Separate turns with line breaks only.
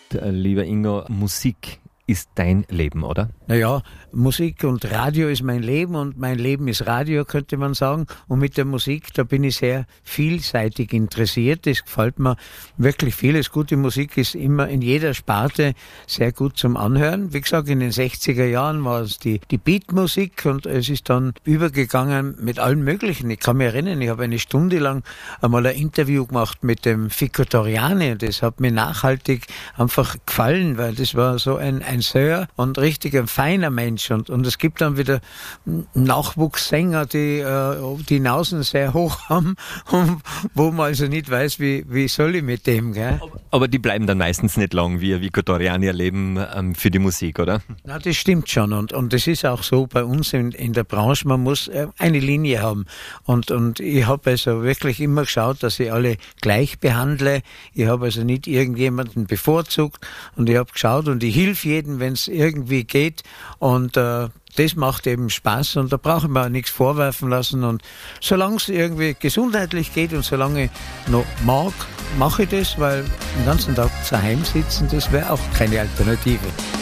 lieber Ingo, Musik ist dein Leben, oder?
Naja, Musik und Radio ist mein Leben und mein Leben ist Radio, könnte man sagen. Und mit der Musik, da bin ich sehr vielseitig interessiert. Es gefällt mir wirklich vieles. Gute Musik ist immer in jeder Sparte sehr gut zum Anhören. Wie gesagt, in den 60er Jahren war es die Beatmusik und es ist dann übergegangen mit allen möglichen. Ich kann mich erinnern, ich habe eine Stunde lang einmal ein Interview gemacht mit dem Ficco Toriani und das hat mir nachhaltig einfach gefallen, weil das war so ein Sir und richtig ein feiner Mensch. Und es gibt dann wieder Nachwuchssänger, die Nasen sehr hoch haben und wo man also nicht weiß, wie soll ich mit dem, gell?
Aber die bleiben dann meistens nicht lang, wie Ficco Toriani erleben für die Musik, oder?
Na, das stimmt schon. Und das ist auch so bei uns in der Branche, man muss eine Linie haben. Und ich habe also wirklich immer geschaut, dass ich alle gleich behandle. Ich habe also nicht irgendjemanden bevorzugt und ich habe geschaut und ich helfe jedem, wenn es irgendwie geht. Und das macht eben Spaß und da brauchen wir auch nichts vorwerfen lassen. Und solange es irgendwie gesundheitlich geht und solange ich noch mag, mache ich das, weil den ganzen Tag daheim sitzen, das wäre auch keine Alternative.